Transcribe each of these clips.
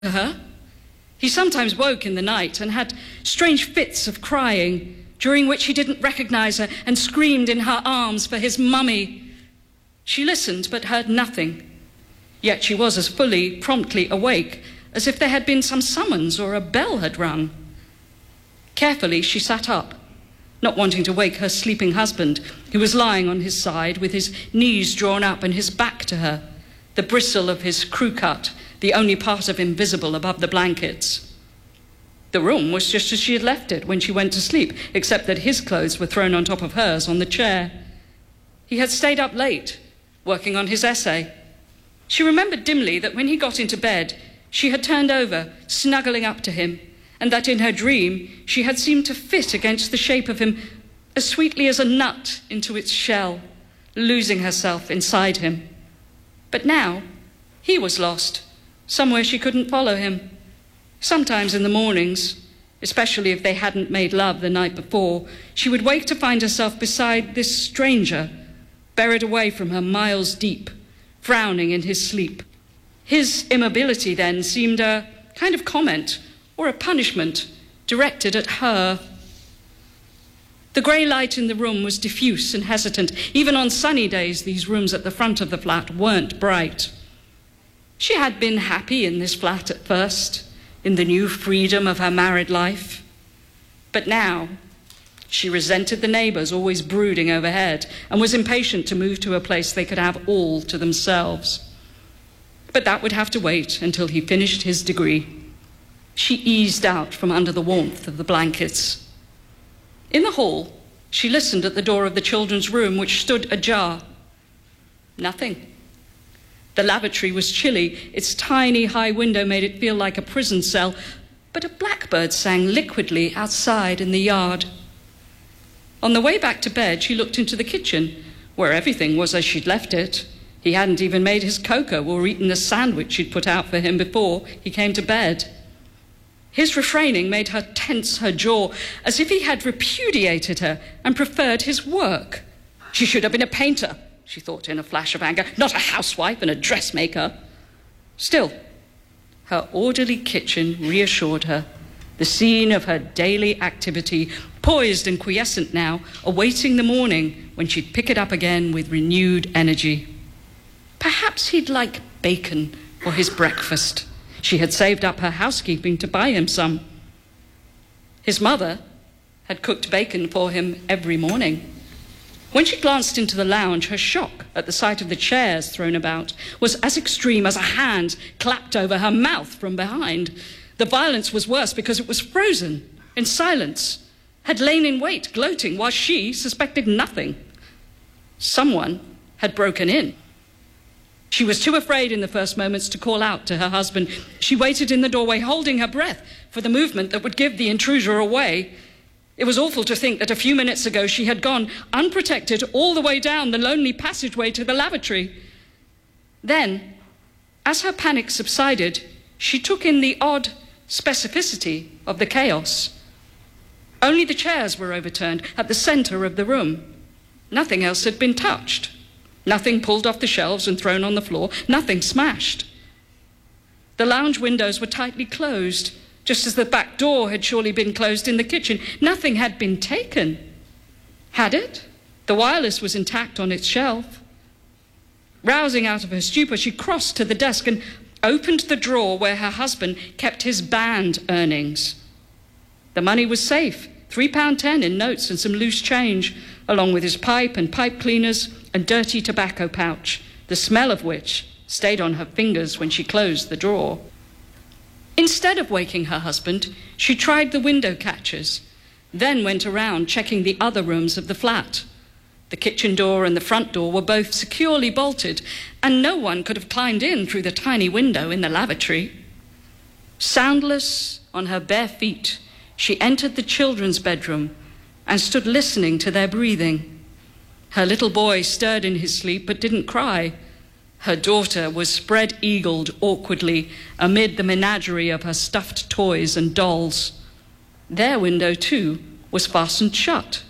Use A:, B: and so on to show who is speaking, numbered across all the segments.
A: to her. He sometimes woke in the night and had strange fits of crying, during which he didn't recognize her and screamed in her arms for his mummy. She listened but heard nothing, yet she was as fully, promptly awake as if there had been some summons or a bell had rung. Carefully she sat up, not wanting to wake her sleeping husband, who was lying on his side with his knees drawn up and his back to her, the bristle of his crew cut the only part of him visible above the blankets. The room was just as she had left it when she went to sleep, except that his clothes were thrown on top of hers on the chair. He had stayed up late, working on his essay. She remembered dimly that when he got into bed, she had turned over, snuggling up to him, and that in her dream she had seemed to fit against the shape of him as sweetly as a nut into its shell, losing herself inside him. But now he was lost, somewhere she couldn't follow him. Sometimes in the mornings, especially if they hadn't made love the night before, she would wake to find herself beside this stranger, buried away from her miles deep, frowning in his sleep. His immobility then seemed a kind of comment or a punishment directed at her. The grey light in the room was diffuse and hesitant. Even on sunny days, these rooms at the front of the flat weren't bright. She had been happy in this flat at first, in the new freedom of her married life. But now she resented the neighbours always brooding overhead and was impatient to move to a place they could have all to themselves. But that would have to wait until he finished his degree. She eased out from under the warmth of the blankets. In the hall, she listened at the door of the children's room, which stood ajar. Nothing. The lavatory was chilly. Its tiny high window made it feel like a prison cell, but a blackbird sang liquidly outside in the yard. On the way back to bed, she looked into the kitchen, where everything was as she'd left it. He hadn't even made his cocoa or eaten the sandwich she'd put out for him before he came to bed. His refraining made her tense her jaw, as if he had repudiated her and preferred his work. She should have been a painter, she thought in a flash of anger, not a housewife and a dressmaker. Still, her orderly kitchen reassured her, the scene of her daily activity, poised and quiescent now, awaiting the morning when she'd pick it up again with renewed energy. Perhaps he'd like bacon for his breakfast. She had saved up her housekeeping to buy him some. His mother had cooked bacon for him every morning. When she glanced into the lounge, her shock at the sight of the chairs thrown about was as extreme as a hand clapped over her mouth from behind. The violence was worse because it was frozen, in silence, had lain in wait, gloating, while she suspected nothing. Someone had broken in. She was too afraid in the first moments to call out to her husband. She waited in the doorway, holding her breath for the movement that would give the intruder away. It was awful to think that a few minutes ago she had gone unprotected all the way down the lonely passageway to the lavatory. Then, as her panic subsided, she took in the odd specificity of the chaos. Only the chairs were overturned at the centre of the room. Nothing else had been touched. Nothing pulled off the shelves and thrown on the floor. Nothing smashed. The lounge windows were tightly closed, just as the back door had surely been closed in the kitchen. Nothing had been taken. Had it? The wireless was intact on its shelf. Rousing out of her stupor, she crossed to the desk and opened the drawer where her husband kept his band earnings. The money was safe, £3.10 in notes and some loose change, along with his pipe and pipe cleaners and dirty tobacco pouch, the smell of which stayed on her fingers when she closed the drawer. Instead of waking her husband, she tried the window catches, then went around checking the other rooms of the flat. The kitchen door and the front door were both securely bolted, and no one could have climbed in through the tiny window in the lavatory. Soundless, on her bare feet, she entered the children's bedroom and stood listening to their breathing. Her little boy stirred in his sleep but didn't cry. Her daughter was spread-eagled awkwardly amid the menagerie of her stuffed toys and dolls. Their window, too, was fastened shut.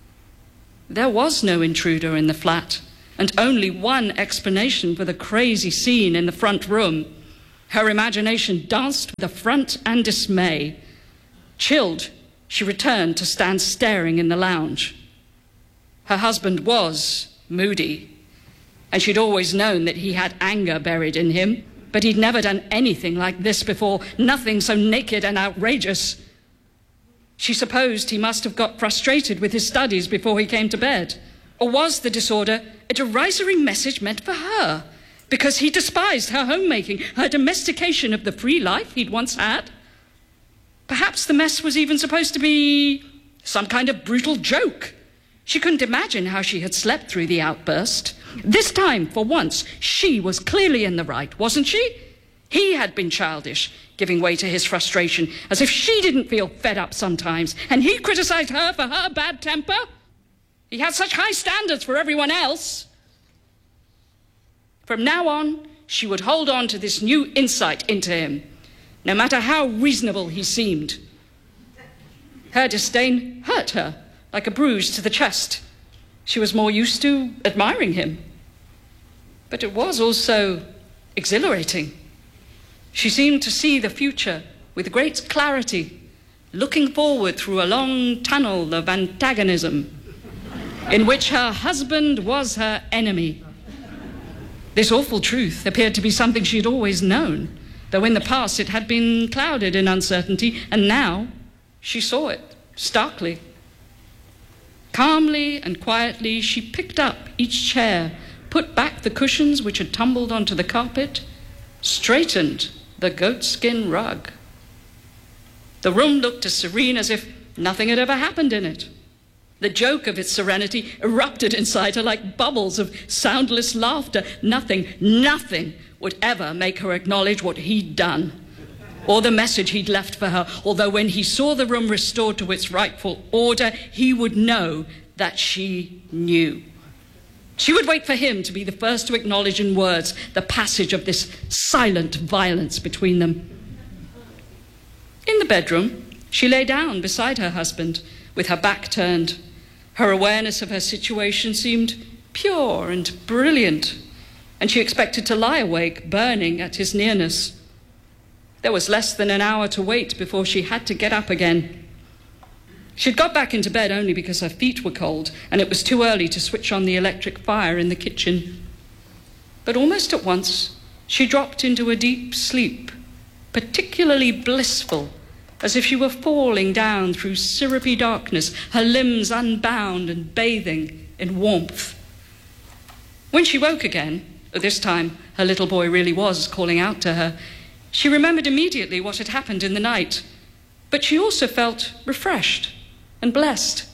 A: There was no intruder in the flat, and only one explanation for the crazy scene in the front room. Her imagination danced with affront and dismay. Chilled, she returned to stand staring in the lounge. Her husband was moody, and she'd always known that he had anger buried in him, but he'd never done anything like this before, nothing so naked and outrageous. She supposed he must have got frustrated with his studies before he came to bed. Or was the disorder a derisory message meant for her, because he despised her homemaking, her domestication of the free life he'd once had? Perhaps the mess was even supposed to be some kind of brutal joke. She couldn't imagine how she had slept through the outburst. This time, for once, she was clearly in the right, wasn't she? He had been childish, giving way to his frustration, as if she didn't feel fed up sometimes, and he criticized her for her bad temper. He had such high standards for everyone else. From now on, she would hold on to this new insight into him, no matter how reasonable he seemed. Her disdain hurt her like a bruise to the chest. She was more used to admiring him. But it was also exhilarating. She seemed to see the future with great clarity, looking forward through a long tunnel of antagonism in which her husband was her enemy. This awful truth appeared to be something she had always known, though in the past it had been clouded in uncertainty, and now she saw it starkly. Calmly and quietly, she picked up each chair, put back the cushions which had tumbled onto the carpet, straightened the goatskin rug. The room looked as serene as if nothing had ever happened in it. The joke of its serenity erupted inside her like bubbles of soundless laughter. Nothing would ever make her acknowledge what he'd done, or the message he'd left for her, although when he saw the room restored to its rightful order, he would know that she knew. She would wait for him to be the first to acknowledge in words the passage of this silent violence between them. In the bedroom, she lay down beside her husband, with her back turned. Her awareness of her situation seemed pure and brilliant, and she expected to lie awake, burning at his nearness. There was less than an hour to wait before she had to get up again. She'd got back into bed only because her feet were cold, and it was too early to switch on the electric fire in the kitchen. But almost at once, she dropped into a deep sleep, particularly blissful, as if she were falling down through syrupy darkness, her limbs unbound and bathing in warmth. When she woke again, this time her little boy really was calling out to her, she remembered immediately what had happened in the night, but she also felt refreshed and blessed.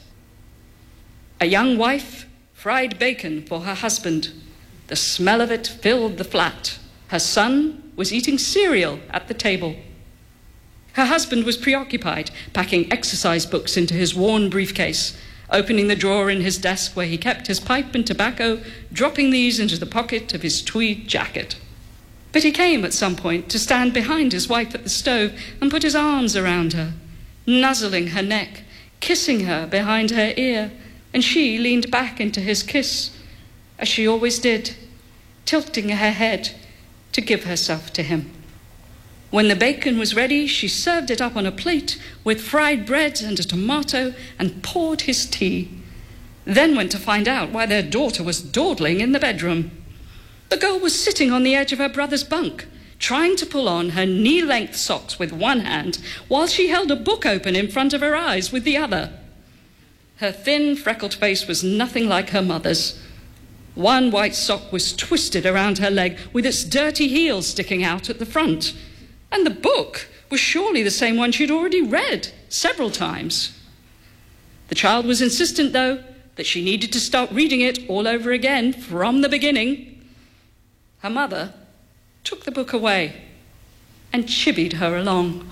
A: A young wife fried bacon for her husband. The smell of it filled the flat. Her son was eating cereal at the table. Her husband was preoccupied, packing exercise books into his worn briefcase, opening the drawer in his desk where he kept his pipe and tobacco, dropping these into the pocket of his tweed jacket. But he came at some point to stand behind his wife at the stove and put his arms around her, nuzzling her neck, kissing her behind her ear, and she leaned back into his kiss, as she always did, tilting her head to give herself to him. When the bacon was ready, she served it up on a plate with fried bread and a tomato and poured his tea, then went to find out why their daughter was dawdling in the bedroom. The girl was sitting on the edge of her brother's bunk, trying to pull on her knee-length socks with one hand while she held a book open in front of her eyes with the other. Her thin, freckled face was nothing like her mother's. One white sock was twisted around her leg with its dirty heel sticking out at the front. And the book was surely the same one she'd already read several times. The child was insistent, though, that she needed to start reading it all over again from the beginning. Her mother took the book away and chivied her along.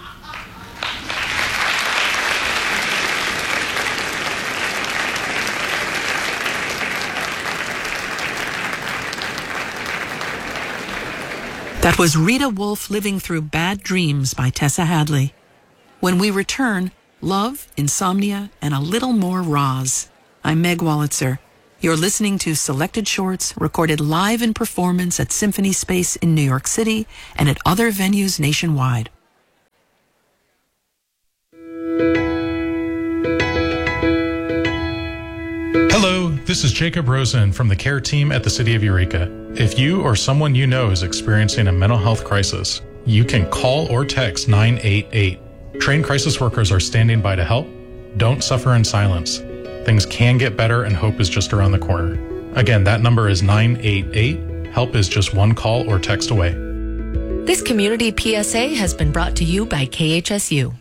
B: That was Rita Wolf living through Bad Dreams by Tessa Hadley. When we return, love, insomnia, and a little more Roz. I'm Meg Wolitzer. You're listening to Selected Shorts recorded live in performance at Symphony Space in New York City and at other venues nationwide.
C: Hello, this is Jacob Rosen from the care team at the City of Eureka. If you or someone you know is experiencing a mental health crisis, you can call or text 988. Trained crisis workers are standing by to help. Don't suffer in silence. Things can get better and hope is just around the corner. Again, that number is 988. Help is just one call or text away.
D: This community PSA has been brought to you by KHSU.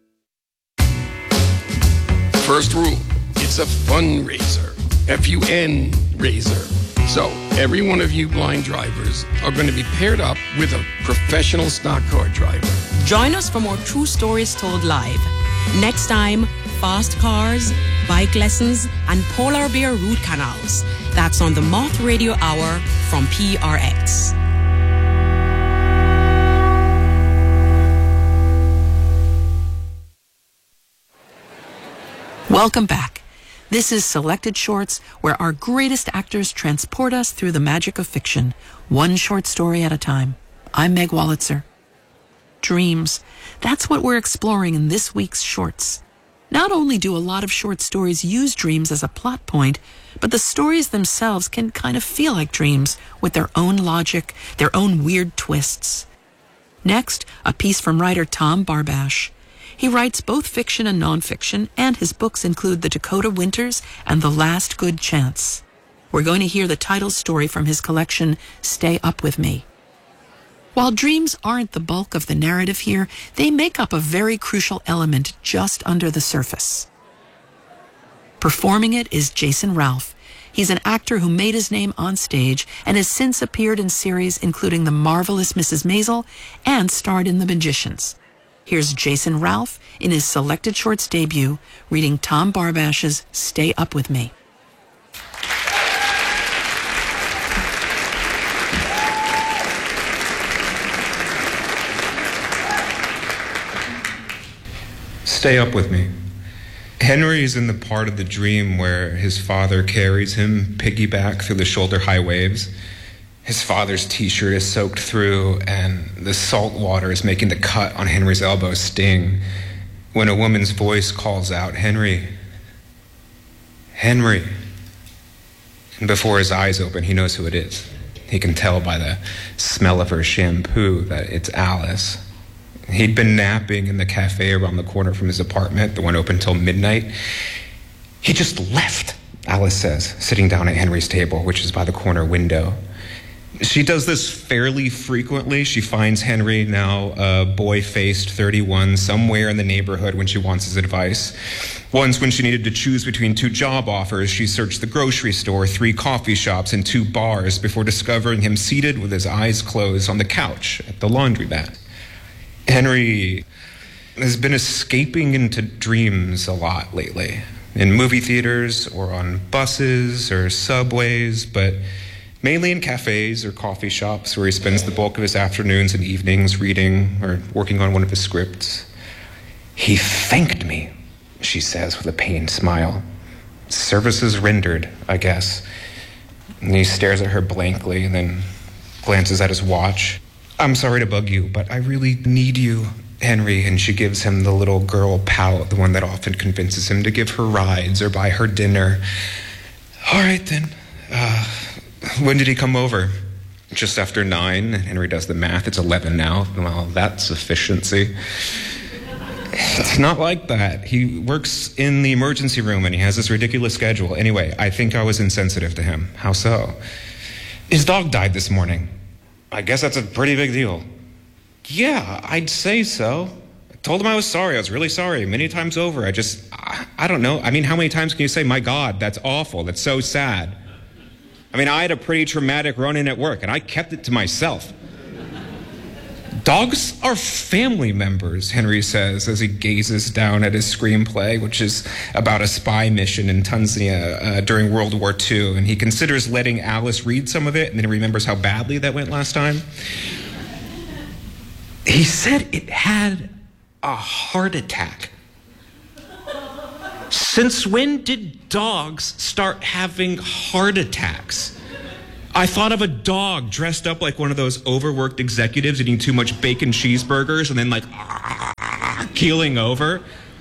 E: First rule, it's a fundraiser. F-U-N raiser. So every one of you blind drivers are going to be paired up with a professional stock car driver.
F: Join us for more true stories told live. Next time, fast cars, bike lessons, and polar bear root canals. That's on the Moth Radio Hour from PRX.
B: Welcome back. This is Selected Shorts, where our greatest actors transport us through the magic of fiction, one short story at a time. I'm Meg Wolitzer. Dreams. That's what we're exploring in this week's shorts. Not only do a lot of short stories use dreams as a plot point, but the stories themselves can kind of feel like dreams with their own logic, their own weird twists. Next, a piece from writer Tom Barbash. He writes both fiction and nonfiction, and his books include The Dakota Winters and The Last Good Chance. We're going to hear the title story from his collection, Stay Up With Me. While dreams aren't the bulk of the narrative here, they make up a very crucial element just under the surface. Performing it is Jason Ralph. He's an actor who made his name on stage and has since appeared in series including The Marvelous Mrs. Maisel and starred in The Magicians. Here's Jason Ralph in his Selected Shorts debut, reading Tom Barbash's Stay Up With Me.
G: Stay up with me. Henry's in the part of the dream where his father carries him piggyback through the shoulder-high waves. His father's t-shirt is soaked through, and the salt water is making the cut on Henry's elbow sting when a woman's voice calls out, "Henry, Henry." And before his eyes open, he knows who it is. He can tell by the smell of her shampoo that it's Alice. He'd been napping in the cafe around the corner from his apartment, the one open till midnight. He just left, Alice says, sitting down at Henry's table, which is by the corner window. She does this fairly frequently. She finds Henry, now a boy-faced 31, somewhere in the neighborhood when she wants his advice. Once, when she needed to choose between 2 job offers, she searched the grocery store, 3 coffee shops, and 2 bars before discovering him seated with his eyes closed on the couch at the laundromat. Henry has been escaping into dreams a lot lately, in movie theaters or on buses or subways, but mainly in cafes or coffee shops where he spends the bulk of his afternoons and evenings reading or working on one of his scripts. "He thanked me," she says with a pained smile. "Services rendered, I guess." And he stares at her blankly and then glances at his watch. "I'm sorry to bug you, but I really need you, Henry." And she gives him the little girl pout, the one that often convinces him to give her rides or buy her dinner. "All right, then. When did he come over?" "Just after 9. Henry does the math. It's 11 now. Well, that's efficiency. It's not like that. He works in the emergency room and he has this ridiculous schedule. Anyway, I think I was insensitive to him. How so?" "His dog died this morning." "I guess that's a pretty big deal." "Yeah, I'd say so. I told him I was sorry. I was really sorry many times over. I don't know. I mean, how many times can you say, 'My God, that's awful. That's so sad'? I mean, I had a pretty traumatic run-in at work, and I kept it to myself." "Dogs are family members," Henry says as he gazes down at his screenplay, which is about a spy mission in Tanzania during World War II, and he considers letting Alice read some of it, and then he remembers how badly that went last time. "He said it had a heart attack."
H: Since when did dogs start having heart attacks? I thought of a dog dressed up like one of those overworked executives eating too much bacon cheeseburgers and then like keeling over.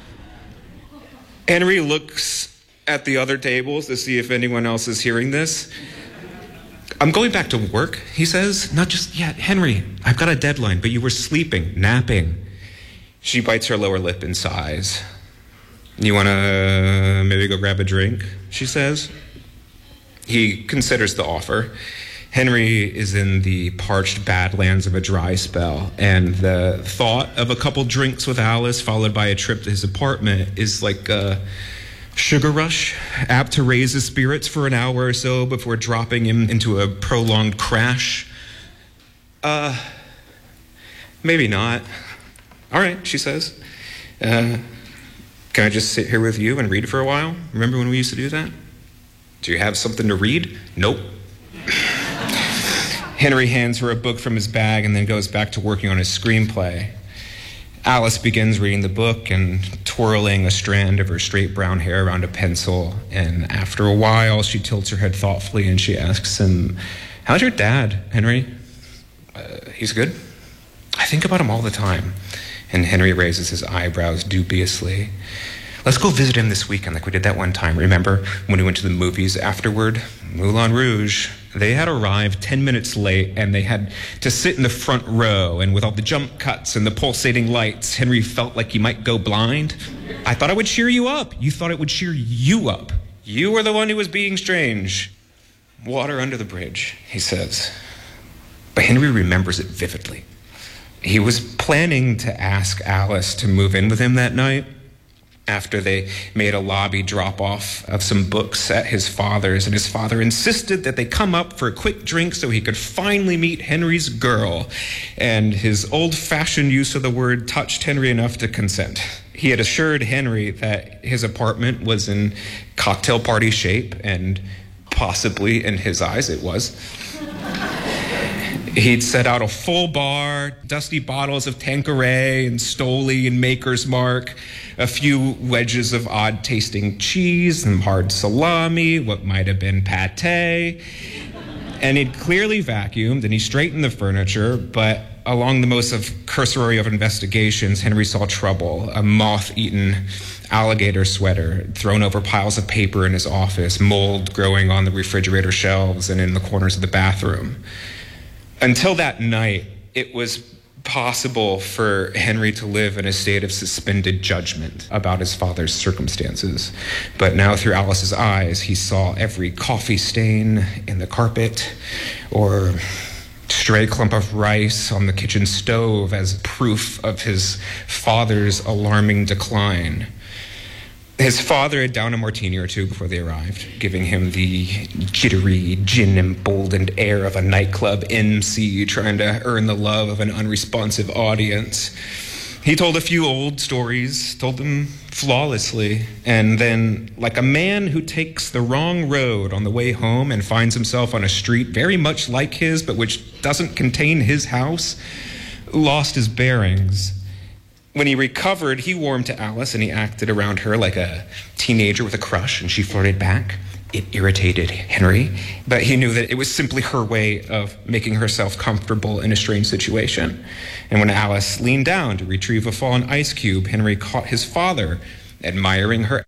H: Henry looks at the other tables to see if anyone else is hearing this. I'm going back to work, he says. Not just yet. Henry, I've got a deadline, but you were sleeping, napping. She bites her lower lip and sighs. You want to maybe go grab a drink, she says. He considers the offer. Henry is in the parched badlands of a dry spell, and the thought of a couple drinks with Alice followed by a trip to his apartment is like a sugar rush, apt to raise his spirits for an hour or so before dropping him into a prolonged crash. Maybe not. All right, she says. Can I just sit here with you and read for a while? Remember when we used to do that? Do you have something to read? Nope. Henry hands her a book from his bag and then goes back to working on his screenplay. Alice begins reading the book and twirling a strand of her straight brown hair around a pencil. And after a while, she tilts her head thoughtfully and she asks him, "How's your dad, Henry?" He's good. I think about him all the time. And Henry raises his eyebrows dubiously. Let's go visit him this weekend like we did that one time. Remember when we went to the movies afterward? Moulin Rouge. They had arrived 10 minutes late and they had to sit in the front row. And with all the jump cuts and the pulsating lights, Henry felt like he might go blind. I thought I would cheer you up. You thought it would cheer you up. You were the one who was being strange. Water under the bridge, he says. But Henry remembers it vividly. He was planning to ask Alice to move in with him that night after they made a lobby drop-off of some books at his father's, and his father insisted that they come up for a quick drink so he could finally meet Henry's girl, and his old-fashioned use of the word touched Henry enough to consent. He had assured Henry that his apartment was in cocktail party shape, and possibly, in his eyes, it was. He'd set out a full bar, dusty bottles of Tanqueray and Stoli and Maker's Mark, a few wedges of odd-tasting cheese, some hard salami, what might have been pate. And he'd clearly vacuumed and he straightened the furniture, but along the most cursory of investigations, Henry saw trouble, a moth-eaten alligator sweater thrown over piles of paper in his office, mold growing on the refrigerator shelves and in the corners of the bathroom. Until that night, it was possible for Henry to live in a state of suspended judgment about his father's circumstances. But now through Alice's eyes, he saw every coffee stain in the carpet or stray clump of rice on the kitchen stove as proof of his father's alarming decline. His father had downed a martini or two before they arrived, giving him the jittery, gin-emboldened air of a nightclub MC trying to earn the love of an unresponsive audience. He told a few old stories, told them flawlessly, and then, like a man who takes the wrong road on the way home and finds himself on a street very much like his, but which doesn't contain his house, lost his bearings. When he recovered, he warmed to Alice and he acted around her like a teenager with a crush, and she flirted back. It irritated Henry, but he knew that it was simply her way of making herself comfortable in a strange situation. And when Alice leaned down to retrieve a fallen ice cube, Henry caught his father admiring her.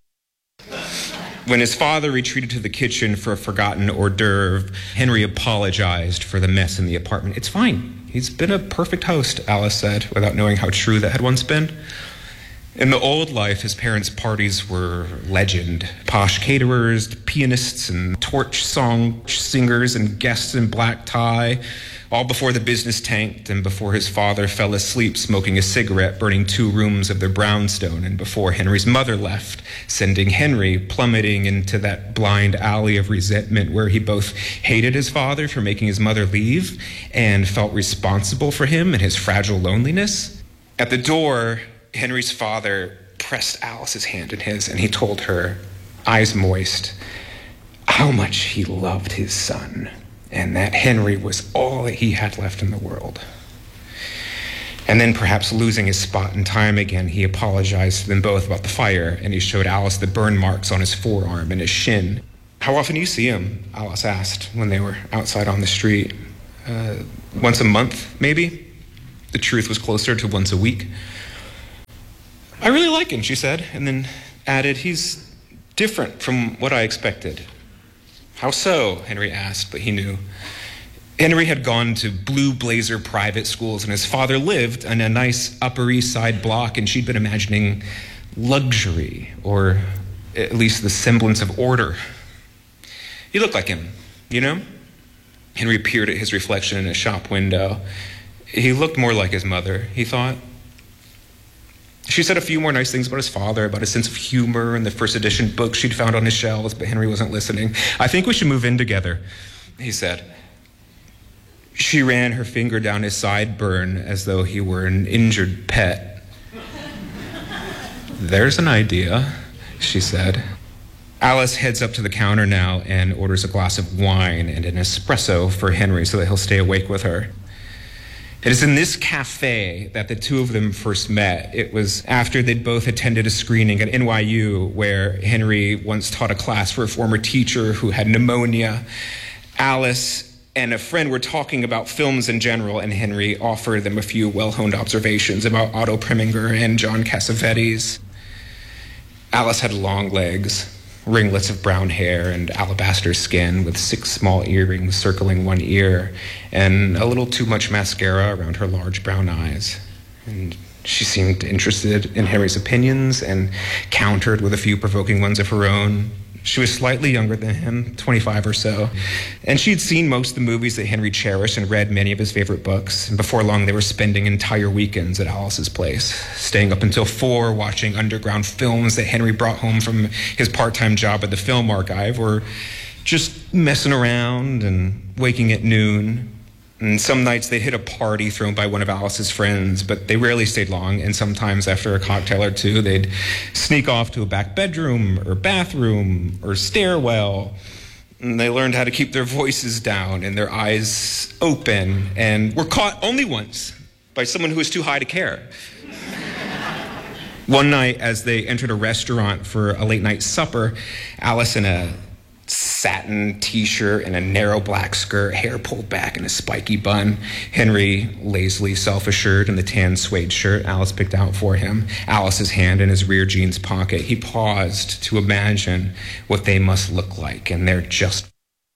H: When his father retreated to the kitchen for a forgotten hors d'oeuvre, Henry apologized for the mess in the apartment. It's fine. He's been a perfect host, Alice said, without knowing how true that had once been. In the old life, his parents' parties were legend. Posh caterers, pianists, and torch song singers, and guests in black tie, all before the business tanked and before his father fell asleep smoking a cigarette, burning 2 rooms of their brownstone, and before Henry's mother left, sending Henry plummeting into that blind alley of resentment where he both hated his father for making his mother leave and felt responsible for him and his fragile loneliness. At the door, Henry's father pressed Alice's hand in his, and he told her, eyes moist, how much he loved his son, and that Henry was all that he had left in the world.
G: And then, perhaps losing his spot in time again, he apologized to them both about the fire, and he showed Alice the burn marks on his forearm and his shin. "How often do you see him?" Alice asked when they were outside on the street. Once a month, maybe? The truth was closer to once a week. "I really like him," she said, and then added, "He's different from what I expected." "How so?" Henry asked, but he knew. Henry had gone to Blue Blazer private schools, and his father lived in a nice Upper East Side block, and she'd been imagining luxury, or at least the semblance of order. "You look like him, you know?" Henry peered at his reflection in a shop window. He looked more like his mother, he thought. She said a few more nice things about his father, about his sense of humor and the first edition books she'd found on his shelves, but Henry wasn't listening. "I think we should move in together," he said. She ran her finger down his sideburn as though he were an injured pet. "There's an idea," she said. Alice heads up to the counter now and orders a glass of wine and an espresso for Henry so that he'll stay awake with her. It is in this cafe that the two of them first met. It was after they'd both attended a screening at NYU where Henry once taught a class for a former teacher who had pneumonia. Alice and a friend were talking about films in general, and Henry offered them a few well-honed observations about Otto Preminger and John Cassavetes. Alice had long legs, ringlets of brown hair and alabaster skin with 6 small earrings circling one ear, and a little too much mascara around her large brown eyes. And she seemed interested in Henry's opinions and countered with a few provoking ones of her own. She was slightly younger than him, 25 or so, and she'd seen most of the movies that Henry cherished and read many of his favorite books. And before long, they were spending entire weekends at Alice's place, staying up until 4, watching underground films that Henry brought home from his part-time job at the Film Archive, or just messing around and waking at noon. And some nights they'd hit a party thrown by one of Alice's friends, but they rarely stayed long, and sometimes after a cocktail or two, they'd sneak off to a back bedroom or bathroom or stairwell. And they learned how to keep their voices down and their eyes open, and were caught only once by someone who was too high to care. One night, as they entered a restaurant for a late-night supper, Alice in a satin t-shirt and a narrow black skirt, hair pulled back in a spiky bun. Henry, lazily self-assured in the tan suede shirt Alice picked out for him, Alice's hand in his rear jeans pocket. He paused to imagine what they must look like, and they're just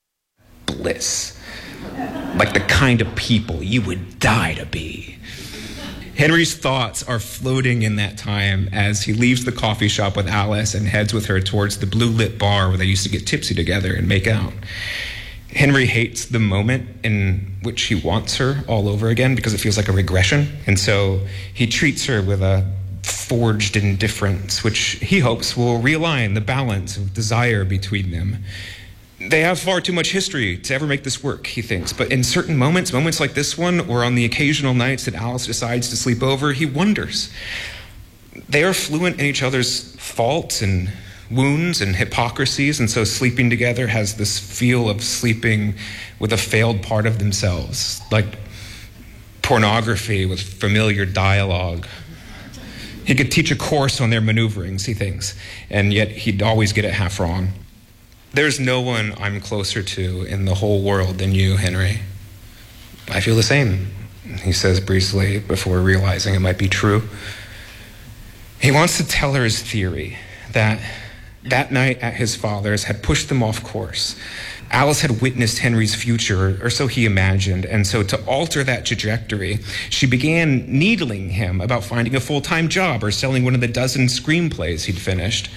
G: bliss. Like the kind of people you would die to be. Henry's thoughts are floating in that time as he leaves the coffee shop with Alice and heads with her towards the blue-lit bar where they used to get tipsy together and make out. Henry hates the moment in which he wants her all over again because it feels like a regression, and so he treats her with a forged indifference, which he hopes will realign the balance of desire between them. They have far too much history to ever make this work, he thinks, but in certain moments like this one, or on the occasional nights that Alice decides to sleep over, he wonders. They are fluent in each other's faults and wounds and hypocrisies, and so sleeping together has this feel of sleeping with a failed part of themselves, like pornography with familiar dialogue. He could teach a course on their maneuverings, he thinks, and yet he'd always get it half wrong. "There's no one I'm closer to in the whole world than you, Henry." "I feel the same," he says breezily before realizing it might be true. He wants to tell her his theory, that night at his father's had pushed them off course. Alice had witnessed Henry's future, or so he imagined, and so to alter that trajectory, she began needling him about finding a full-time job or selling one of the dozen screenplays he'd finished.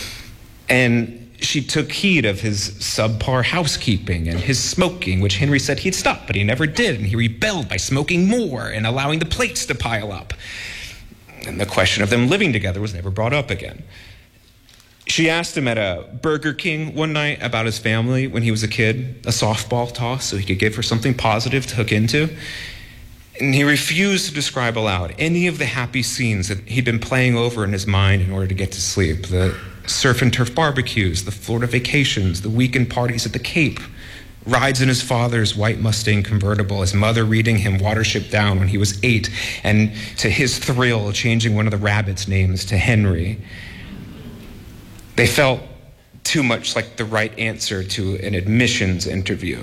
G: And she took heed of his subpar housekeeping and his smoking, which Henry said he'd stop, but he never did, and he rebelled by smoking more and allowing the plates to pile up. And the question of them living together was never brought up again. She asked him at a Burger King one night about his family when he was a kid, a softball toss so he could give her something positive to hook into. And he refused to describe aloud any of the happy scenes that he'd been playing over in his mind in order to get to sleep. The surf and turf barbecues, the Florida vacations, the weekend parties at the Cape, rides in his father's white Mustang convertible, his mother reading him Watership Down when he was 8, and to his thrill, changing one of the rabbits' names to Henry. They felt too much like the right answer to an admissions interview.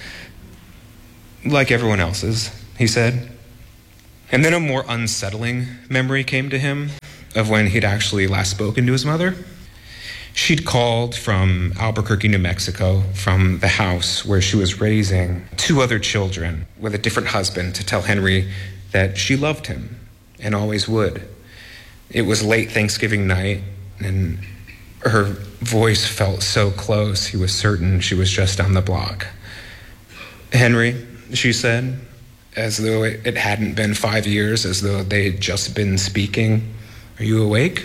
G: Like everyone else's, he said. And then a more unsettling memory came to him of when he'd actually last spoken to his mother. She'd called from Albuquerque, New Mexico, from the house where she was raising 2 other children with a different husband, to tell Henry that she loved him and always would. It was late Thanksgiving night, and her voice felt so close, he was certain she was just down the block. "Henry," she said, as though it hadn't been 5 years, as though they had just been speaking, "Are you awake?"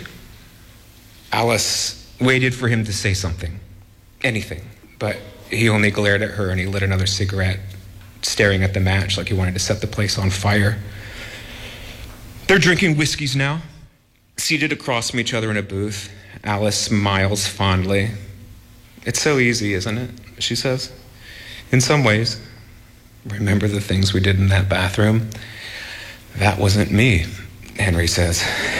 G: Alice waited for him to say something, anything, but he only glared at her and he lit another cigarette, staring at the match like he wanted to set the place on fire. They're drinking whiskeys now, seated across from each other in a booth. Alice smiles fondly. "It's so easy, isn't it?" she says. "In some ways. Remember the things we did in that bathroom?" "That wasn't me," Henry says.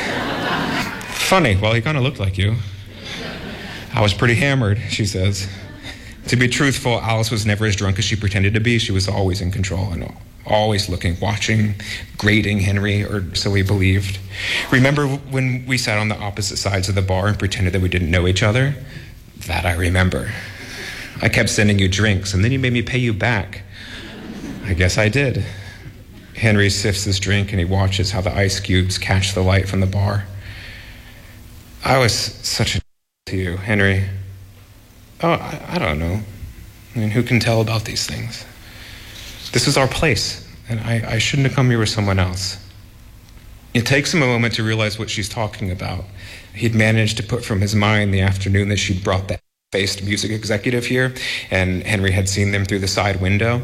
G: "Funny, well, he kind of looked like you." "I was pretty hammered," she says. To be truthful, Alice was never as drunk as she pretended to be. She was always in control and always looking, watching, grading Henry, or so we believed. "Remember when we sat on the opposite sides of the bar and pretended that we didn't know each other?" "That I remember. I kept sending you drinks, and then you made me pay you back." "I guess I did." Henry sips his drink and he watches how the ice cubes catch the light from the bar. "I was such a to you, Henry." "Oh, I don't know. I mean, who can tell about these things? This is our place, and I shouldn't have come here with someone else." It takes him a moment to realize what she's talking about. He'd managed to put from his mind the afternoon that she'd brought that faced music executive here, and Henry had seen them through the side window.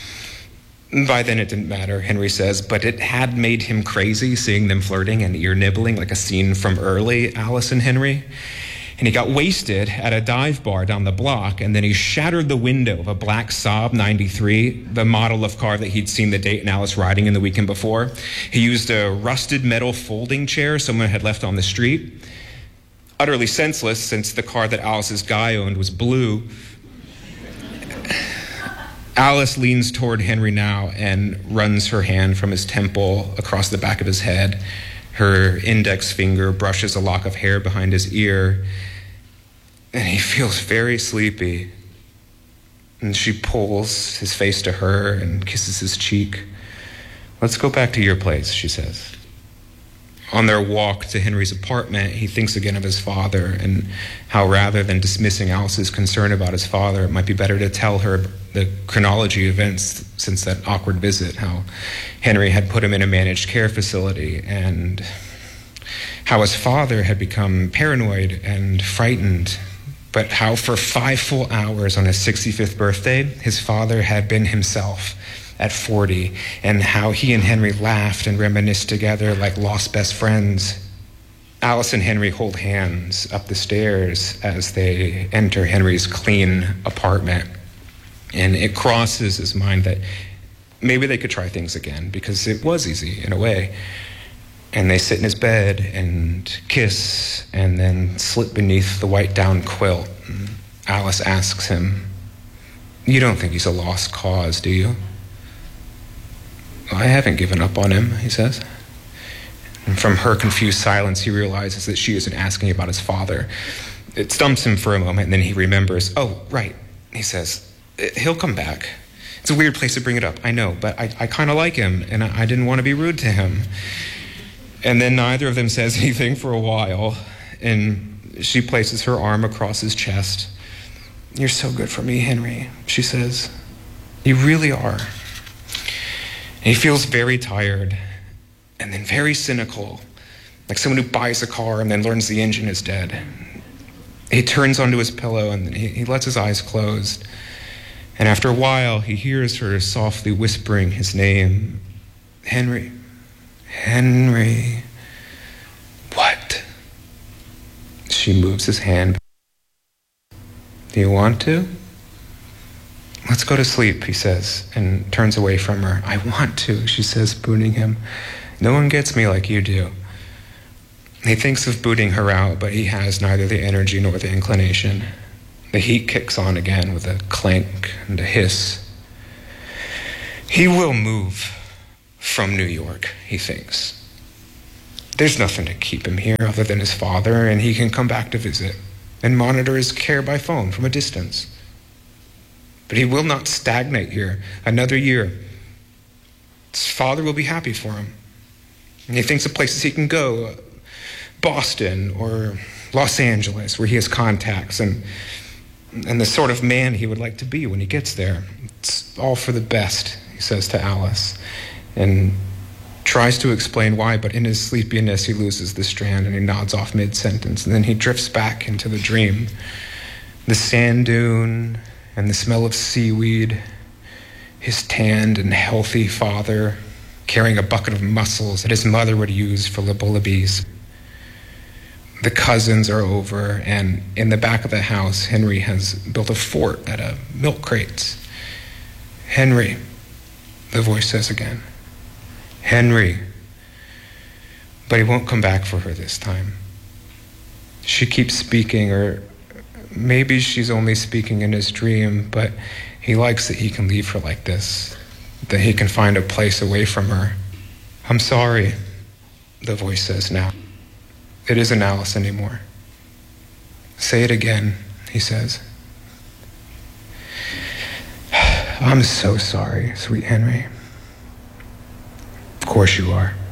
G: By then it didn't matter, Henry says, but it had made him crazy seeing them flirting and ear-nibbling like a scene from early Alice and Henry. And he got wasted at a dive bar down the block, and then he shattered the window of a black Saab 93, the model of car that he'd seen the date and Alice riding in the weekend before. He used a rusted metal folding chair someone had left on the street. Utterly senseless, since the car that Alice's guy owned was blue. Alice leans toward Henry now and runs her hand from his temple across the back of his head. Her index finger brushes a lock of hair behind his ear, and he feels very sleepy. And she pulls his face to her and kisses his cheek. "Let's go back to your place," she says. On their walk to Henry's apartment, he thinks again of his father and how rather than dismissing Alice's concern about his father, it might be better to tell her the chronology of events since that awkward visit, how Henry had put him in a managed care facility and how his father had become paranoid and frightened, but how for 5 full hours on his 65th birthday, his father had been himself at 40, and how he and Henry laughed and reminisced together like lost best friends. Alice and Henry hold hands up the stairs as they enter Henry's clean apartment, and it crosses his mind that maybe they could try things again, because it was easy in a way. And they sit in his bed and kiss and then slip beneath the white down quilt. And Alice asks him, "You don't think he's a lost cause, do you?" "I haven't given up on him," he says. And from her confused silence, he realizes that she isn't asking about his father. It stumps him for a moment, and then he remembers. "Oh, right," he says. "He'll come back. It's a weird place to bring it up, I know, but I kind of like him, and I didn't want to be rude to him." And then neither of them says anything for a while, and she places her arm across his chest. "You're so good for me, Henry," she says. "You really are." And he feels very tired and then very cynical, like someone who buys a car and then learns the engine is dead. He turns onto his pillow and he lets his eyes close. And after a while, he hears her softly whispering his name. "Henry, Henry." "What?" She moves his hand. "Do you want to? Let's go to sleep, he says, and turns away from her. I want to, she says, booting him. No one gets me like you do. He thinks of booting her out, but he has neither the energy nor the inclination. The heat kicks on again with a clank and a hiss. He will move from New York, he thinks. There's nothing to keep him here other than his father, and he can come back to visit and monitor his care by phone from a distance. But he will not stagnate here another year. His father will be happy for him. And he thinks of places he can go, Boston or Los Angeles, where he has contacts, and the sort of man he would like to be when he gets there. It's all for the best, he says to Alice, and tries to explain why, but in his sleepiness he loses the strand and he nods off mid-sentence, and then he drifts back into the dream. The sand dune and the smell of seaweed, his tanned and healthy father carrying a bucket of mussels that his mother would use for lullabies. The cousins are over, and in the back of the house, Henry has built a fort out of milk crates. Henry, the voice says again. Henry. But he won't come back for her this time. She keeps speaking, or maybe she's only speaking in his dream, but he likes that he can leave her like this, that he can find a place away from her. I'm sorry, the voice says now. It isn't Alice anymore. Say it again, he says. I'm so sorry, sweet Henry. Of course you are.